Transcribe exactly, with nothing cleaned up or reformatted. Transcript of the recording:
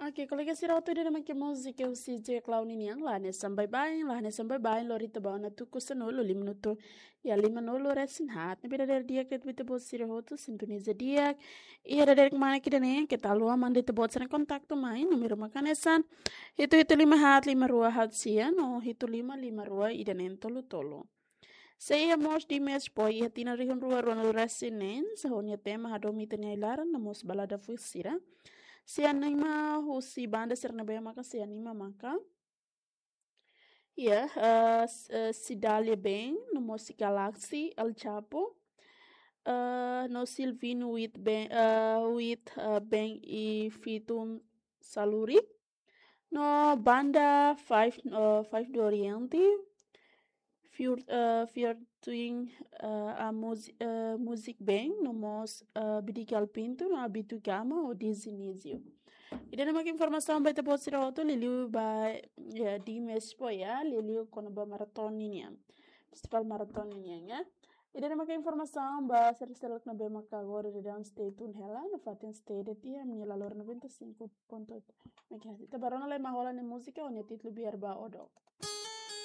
Oke, kolega si rautu de make música eu si je clown ini yang lah ne sambai bain lah ne sambai bain lori te bauna tu kusanolo lima minuto ya lima nolo resin hat ne beda dari dia ket bita bot si rautu sintoniza dia iya dari kemana kita ne kita lua mandi te bot sana kontak tu main numero makanesan itu itu lima hat lima rua hat sia no itu lima lima rua ida nen tolo tolo. Saya mos di mes poi tina rihun rua rua no resinen sahonia tema hadomi tanya ilaran namos balada fusira. Se anima husi banda serna baya maka se anima maka ya uh, si Dália bem no Mosi Galaxy El Chapo uh, no Silvino with ben uh, with uh, Ben e Fitun Saluri no banda five uh, five do Oriente Fjord uh, Fjording uh, a mus uh, music bem no mos uh, Bidigal Pinto no Abitu Gama o Dizinizio. Ida na informação vai ter pode ser outro liliu ba ya di mes po ya liliu kono ba maraton ini ya festival maraton ini ya. Ida na informação ba ser selek na be maka agora de down stay tune hela na fatin stay de tia minha lalor noventa e cinco ponto oito. Mas que ita barona le mahola ne música o ne titlo biar ba odo.